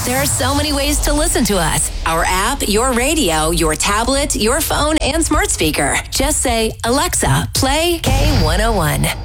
There are so many ways to listen to us. Our app, your radio, your tablet, your phone, and smart speaker. Just say, Alexa, play K101.